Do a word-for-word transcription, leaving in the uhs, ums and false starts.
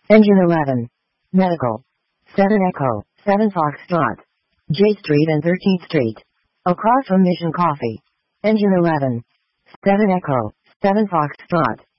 Engine eleven. Medical. seven Echo, seven Foxtrot. J Street and thirteenth Street. Across from Mission Coffee. Engine eleven. seven Echo, seven Foxtrot.